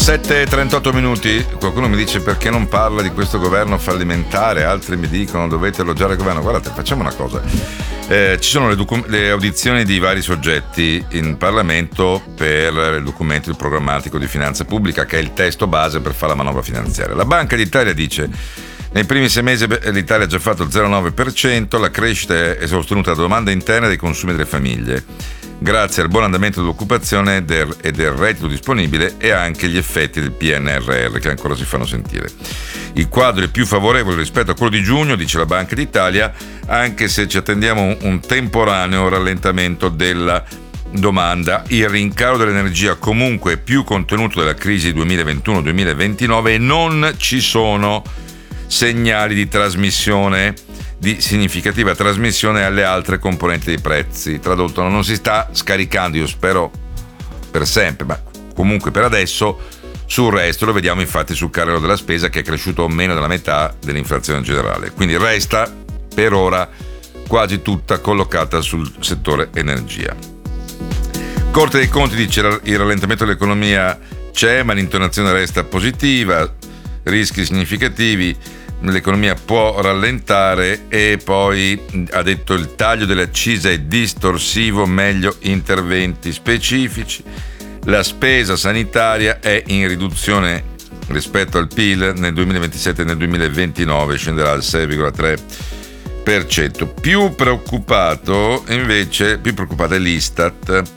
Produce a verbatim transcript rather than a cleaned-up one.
sette e trentotto minuti. Qualcuno mi dice perché non parla di questo governo fallimentare, altri mi dicono dovete elogiare il governo. Guardate, facciamo una cosa, eh, ci sono le, docu- le audizioni di vari soggetti in Parlamento per il documento programmatico di finanza pubblica, che è il testo base per fare la manovra finanziaria. La Banca d'Italia dice: nei primi sei mesi l'Italia ha già fatto il zero virgola nove per cento, la crescita è sostenuta dalla domanda interna e dai consumi delle famiglie, grazie al buon andamento dell'occupazione del, e del reddito disponibile e anche gli effetti del P N R R che ancora si fanno sentire. Il quadro è più favorevole rispetto a quello di giugno, dice la Banca d'Italia, anche se ci attendiamo un, un temporaneo rallentamento della domanda. Il rincaro dell'energia comunque è più contenuto della crisi duemilaventuno duemilaventinove e non ci sono segnali di trasmissione, di significativa trasmissione alle altre componenti dei prezzi. Tradotto, non si sta scaricando, io spero per sempre, ma comunque per adesso, sul resto. Lo vediamo infatti sul carrello della spesa, che è cresciuto meno della metà dell'inflazione generale, quindi resta per ora quasi tutta collocata sul settore energia. Corte dei Conti dice: il rallentamento dell'economia c'è, ma l'intonazione resta positiva, rischi significativi, l'economia può rallentare, e poi ha detto il taglio delle accise è distorsivo, meglio interventi specifici. La spesa sanitaria è in riduzione rispetto al P I L nel duemilaventisette e nel duemilaventinove, scenderà al sei virgola tre per cento. Più preoccupato invece, più preoccupata è l'Istat,